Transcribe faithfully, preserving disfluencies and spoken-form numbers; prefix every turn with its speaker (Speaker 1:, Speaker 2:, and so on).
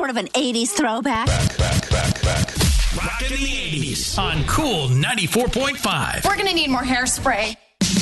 Speaker 1: sort of an eighties throwback.
Speaker 2: Back, back, back, back.
Speaker 3: Rockin' the eighties on Cool ninety-four point five.
Speaker 4: We're going to need more hairspray.